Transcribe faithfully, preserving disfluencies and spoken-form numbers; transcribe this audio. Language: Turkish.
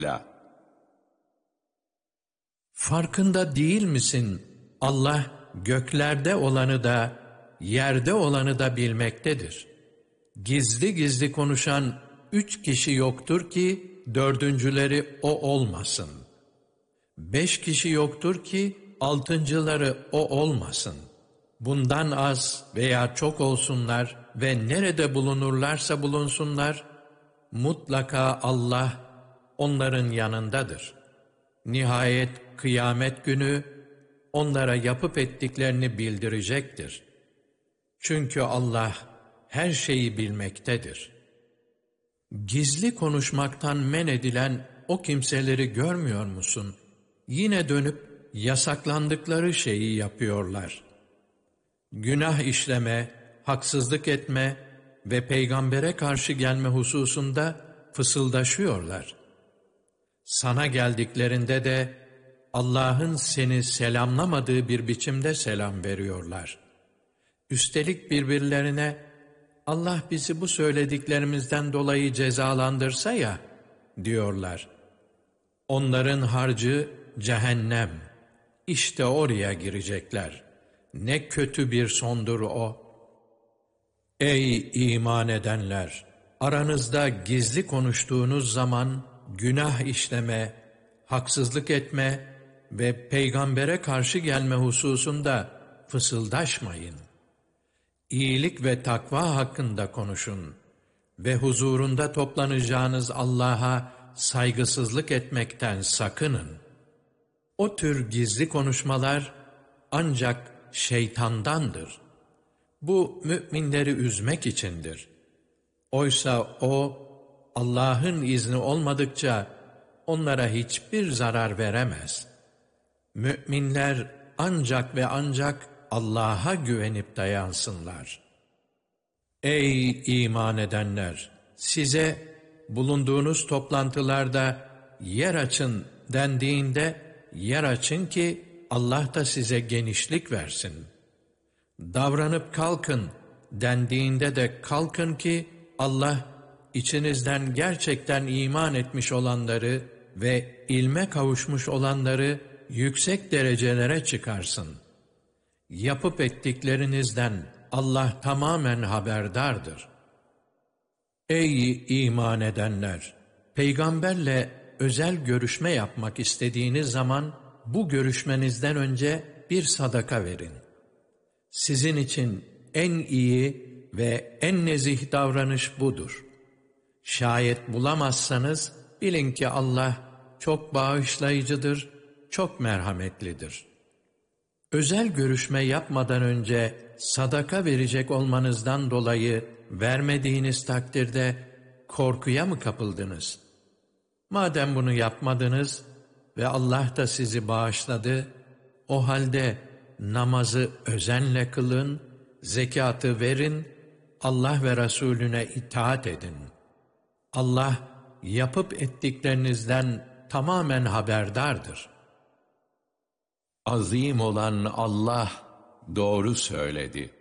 La. Farkında değil misin? Allah göklerde olanı da, yerde olanı da bilmektedir. Gizli gizli konuşan üç kişi yoktur ki, dördüncüleri o olmasın. Beş kişi yoktur ki, altıncıları o olmasın. Bundan az veya çok olsunlar ve nerede bulunurlarsa bulunsunlar, mutlaka Allah onların yanındadır. Nihayet kıyamet günü onlara yapıp ettiklerini bildirecektir. Çünkü Allah her şeyi bilmektedir. Gizli konuşmaktan men edilen o kimseleri görmüyor musun? Yine dönüp yasaklandıkları şeyi yapıyorlar. Günah işleme, haksızlık etme ve peygambere karşı gelme hususunda fısıldaşıyorlar. Sana geldiklerinde de Allah'ın seni selamlamadığı bir biçimde selam veriyorlar. Üstelik birbirlerine Allah bizi bu söylediklerimizden dolayı cezalandırsa ya diyorlar. Onların harcı cehennem. İşte oraya girecekler. Ne kötü bir sondur o. Ey iman edenler! Aranızda gizli konuştuğunuz zaman günah işleme, haksızlık etme ve peygambere karşı gelme hususunda fısıldaşmayın. İyilik ve takva hakkında konuşun ve huzurunda toplanacağınız Allah'a saygısızlık etmekten sakının. O tür gizli konuşmalar ancak şeytandandır. Bu müminleri üzmek içindir. Oysa o, Allah'ın izni olmadıkça onlara hiçbir zarar veremez. Müminler ancak ve ancak Allah'a güvenip dayansınlar. Ey iman edenler! Size bulunduğunuz toplantılarda yer açın dendiğinde yer açın ki Allah da size genişlik versin. Davranıp kalkın dendiğinde de kalkın ki Allah içinizden gerçekten iman etmiş olanları ve ilme kavuşmuş olanları yüksek derecelere çıkarsın. Yapıp ettiklerinizden Allah tamamen haberdardır. Ey iman edenler! Peygamberle özel görüşme yapmak istediğiniz zaman bu görüşmenizden önce bir sadaka verin. Sizin için en iyi ve en nezih davranış budur. Şayet bulamazsanız bilin ki Allah çok bağışlayıcıdır, çok merhametlidir. Özel görüşme yapmadan önce sadaka verecek olmanızdan dolayı vermediğiniz takdirde korkuya mı kapıldınız? Madem bunu yapmadınız ve Allah da sizi bağışladı, o halde namazı özenle kılın, zekatı verin, Allah ve Resulüne itaat edin. Allah yapıp ettiklerinizden tamamen haberdardır. Azim olan Allah doğru söyledi.